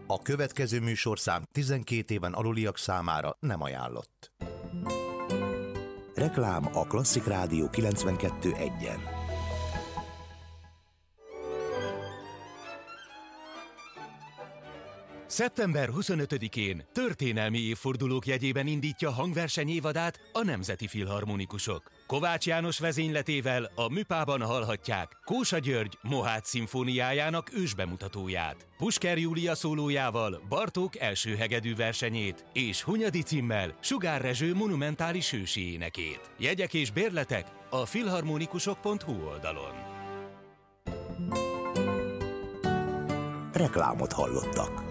A következő műsorszám 12 éven aluliak számára nem ajánlott. Reklám a Klasszik Rádió 92.1-en. Szeptember 25-én történelmi évfordulók jegyében indítja hangverseny évadát a Nemzeti Filharmonikusok. Kovács János vezényletével a Műpában hallhatják Kósa György Mohács szimfóniájának ősbemutatóját, Pusker Júlia szólójával Bartók első hegedű versenyét és Hunyadi Cimmel Sugár Rezső monumentális ősi énekét. Jegyek és bérletek a filharmonikusok.hu oldalon. Reklámot hallottak.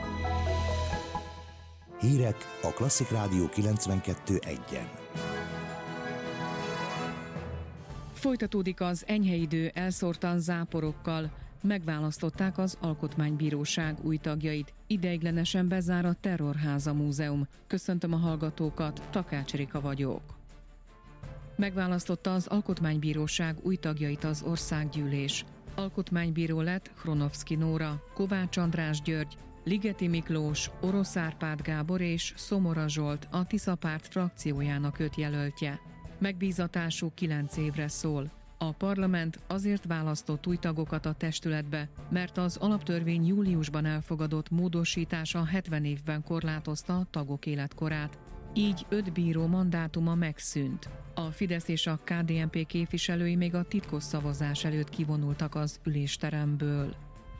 Hírek a Klasszik Rádió 92.1-en. Folytatódik az enyhe idő elszórtan záporokkal. Megválasztották az Alkotmánybíróság új tagjait. Ideiglenesen bezár a Terrorháza Múzeum. Köszöntöm a hallgatókat, Takács Rika vagyok. Megválasztotta az Alkotmánybíróság új tagjait az Országgyűlés. Alkotmánybíró lett Hronovszky Nóra, Kovács András György, Ligeti Miklós, Orosz Árpád Gábor és Szomora Zsolt a Tisza Párt frakciójának 5 jelöltje. Megbízatásuk 9 évre szól. A parlament azért választott új tagokat a testületbe, mert az alaptörvény júliusban elfogadott módosítása 70 évben korlátozta a tagok életkorát. Így 5 bíró mandátuma megszűnt. A Fidesz és a KDNP képviselői még a titkos szavazás előtt kivonultak az ülésteremből.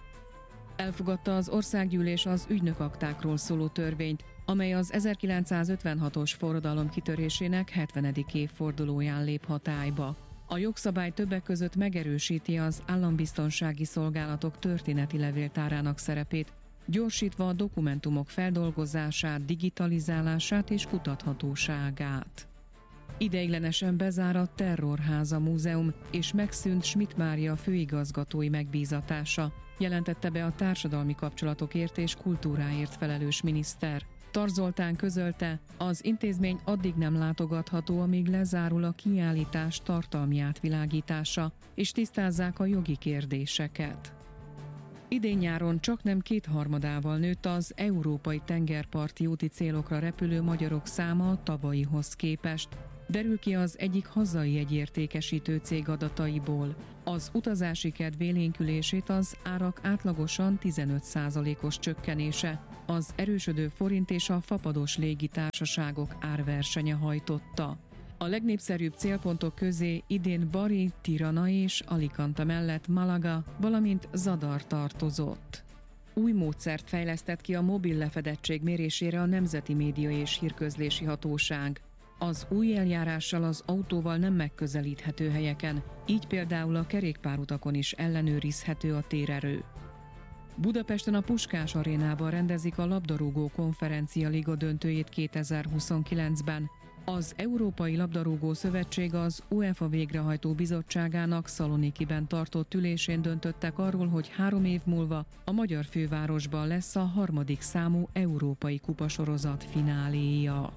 Elfogadta az Országgyűlés az ügynökaktákról szóló törvényt, amely az 1956-os forradalom kitörésének 70. évfordulóján lép hatályba. A jogszabály többek között megerősíti az állambiztonsági szolgálatok történeti levéltárának szerepét, gyorsítva a dokumentumok feldolgozását, digitalizálását és kutathatóságát. Ideiglenesen bezár a Terrorháza Múzeum, és megszűnt Schmidt Mária főigazgatói megbízatása, jelentette be a társadalmi kapcsolatokért és kultúráért felelős miniszter. Tar Zoltán közölte, az intézmény addig nem látogatható, amíg lezárul a kiállítás tartalmi átvilágítása, és tisztázzák a jogi kérdéseket. Idén-nyáron csaknem 2/3-ával nőtt az európai tengerparti úti célokra repülő magyarok száma a tavalyihoz képest. Derül ki az egyik hazai jegyértékesítő cég adataiból. Az utazási kedv élénkülését az árak átlagosan 15%-os csökkenése, az erősödő forint és a fapados légitársaságok árversenye hajtotta. A legnépszerűbb célpontok közé idén Bari, Tirana és Alicante mellett Malaga, valamint Zadar tartozott. Új módszert fejlesztett ki a mobil lefedettség mérésére a Nemzeti Média és Hírközlési Hatóság. Az új eljárással az autóval nem megközelíthető helyeken, így például a kerékpárutakon is ellenőrizhető a térerő. Budapesten a Puskás Arénában rendezik a labdarúgó konferencia liga döntőjét 2029-ben. Az Európai Labdarúgó Szövetség az UEFA végrehajtó bizottságának Szalonikiben tartott ülésén döntöttek arról, hogy 3 év múlva a magyar fővárosban lesz a 3. számú európai kupasorozat fináléja.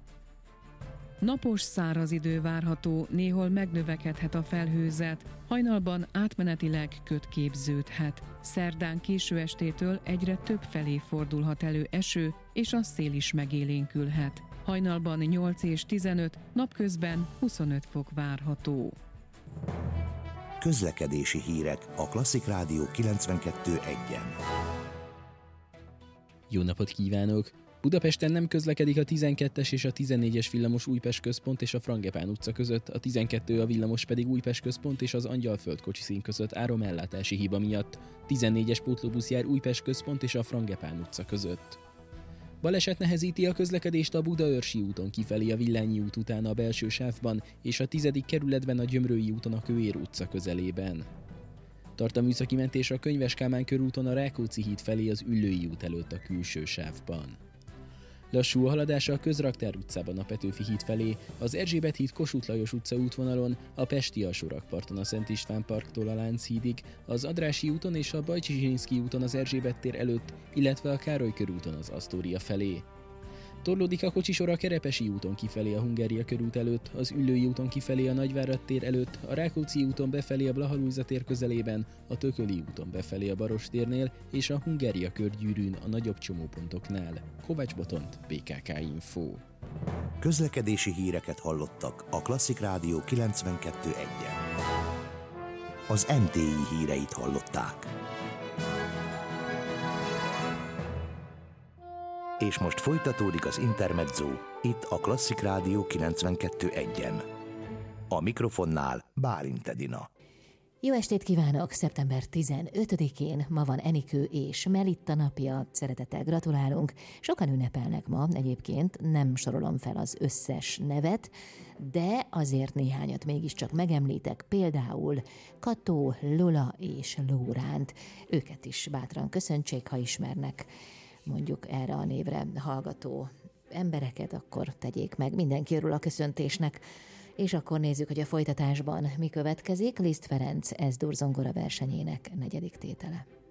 Napos, száraz idő várható, néhol megnövekedhet a felhőzet, hajnalban átmenetileg köd képződhet. Szerdán késő estétől egyre több felé fordulhat elő eső, és a szél is megélénkülhet. Hajnalban 8 és 15, napközben 25 fok várható. Közlekedési hírek a Klasszik Rádió 92.1-en. Jó napot kívánok! Budapesten nem közlekedik a 12-es és a 14-es villamos Újpest központ és a Frangepán utca között, a 12 a villamos pedig Újpest központ és az Angyalföld kocsiszín között áramellátási hiba miatt, 14-es pótlóbusz jár Újpest központ és a Frangepán utca között. Baleset nehezíti a közlekedést a Budaörsi úton kifelé a Villányi út után a belső sávban és a 10. kerületben a Gyömrői úton a Kőér utca közelében. Tart a műszaki mentés a Könyves Kálmán körúton a Rákóczi híd felé az Üllői út előtt a külső sávban. Lassú a haladás a Közraktár utcában a Petőfi híd felé, az Erzsébet híd Kossuth Lajos utca útvonalon, a Pesti alsórakparton a Szent István parktól a Lánchídig, az Andrássy úton és a Bajcsy Zsilinszky úton az Erzsébet tér előtt, illetve a Károly körúton az Asztória felé. Torlódik a kocsisor a Kerepesi úton kifelé a Hungária körút előtt, az Üllői úton kifelé a Nagyvárad tér előtt, a Rákóczi úton befelé a Blaha-Lujza tér közelében, a Tököli úton befelé a Barostérnél és a Hungária körgyűrűn a nagyobb csomópontoknál. Kovács Botont, BKK Info. Közlekedési híreket hallottak a Klasszik Rádió 92.1-en. Az MTI híreit hallották. És most folytatódik az Intermezzo, itt a Klasszik Rádió 92.1-en. A mikrofonnál Bálint Edina. Jó estét kívánok! Szeptember 15-én ma van Enikő és Melitta napja. Szeretettel gratulálunk. Sokan ünnepelnek ma, egyébként nem sorolom fel az összes nevet, de azért néhányat mégiscsak megemlítek, például Kató, Lola és Lóránt. Őket is bátran köszöntsék, ha ismernek mondjuk erre a névre hallgató embereket, akkor tegyék meg, mindenki örül a köszöntésnek. És akkor nézzük, hogy a folytatásban mi következik. Liszt Ferenc S-dur zongora versenyének 4. tétele.